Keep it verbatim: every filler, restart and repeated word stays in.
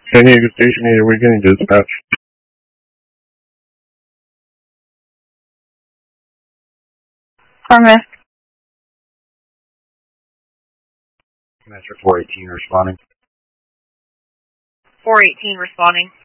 San Diego Station eight, we're getting dispatch. Affirmative. Metro four eighteen responding. four eighteen responding.